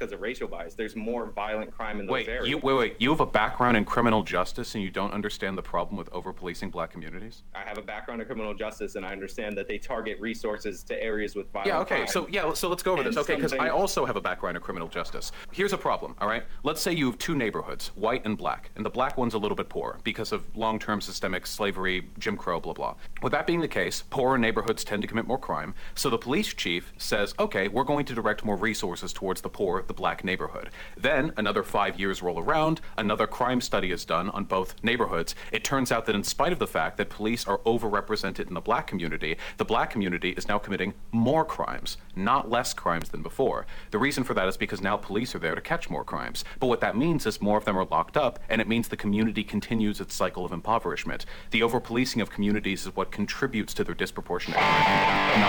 because of racial bias. There's more violent crime in those areas. You have a background in criminal justice and you don't understand the problem with over-policing black communities? I have a background in criminal justice, and I understand that they target resources to areas with violent crime. So let's go over this. Okay, because I also have a background in criminal justice. Here's a problem, all right? Let's say you have two neighborhoods, white and black, and the black one's a little bit poor because of long-term systemic slavery, Jim Crow, blah, blah. With that being the case, poorer neighborhoods tend to commit more crime, so the police chief says, okay, we're going to direct more resources towards the poor, the black neighborhood. Then, another 5 years roll around, another crime study is done on both neighborhoods. It turns out that in spite of the fact that police are overrepresented in the black community is now committing more crimes, not less crimes than before. The reason for that is because now police are there to catch more crimes. But what that means is more of them are locked up, and it means the community continues its cycle of impoverishment. The over-policing of communities is what contributes to their disproportionate crime, not